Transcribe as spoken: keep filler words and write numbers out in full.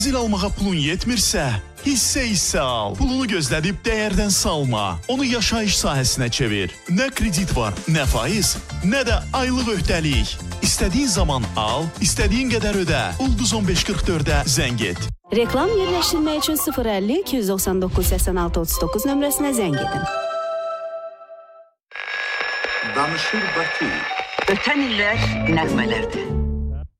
Zil almağa pulun yetmirsə, hissə-hissə al. Pulunu gözlədib dəyərdən salma. Onu yaşayış sahəsinə çevir. Nə kredit var, nə faiz, nə də aylıq öhdəlik. İstədiyin zaman al, istədiyin qədər ödə. Ulduz on beş qırx dördə zəng et. Reklam yerləşdirmək üçün sıfır əlli iki yüz doxsan doqquz səksən altı otuz doqquz nömrəsinə zəng edin. Danışır Bakı. Ötən illər nəğmələrdir.